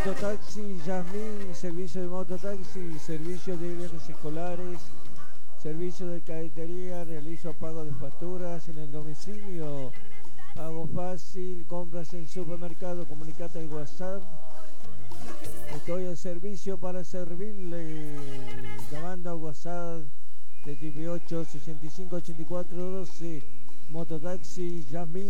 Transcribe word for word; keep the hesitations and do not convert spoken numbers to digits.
Mototaxi Yasmín, servicio de mototaxi, servicio de viajes escolares, servicio de cadetería, realizo pago de facturas en el domicilio, pago fácil, compras en supermercado, comunicate al WhatsApp. Estoy al servicio para servirle, llamando al WhatsApp de ocho, sesenta y cinco, ochenta y cuatro, doce, Mototaxi Yasmín.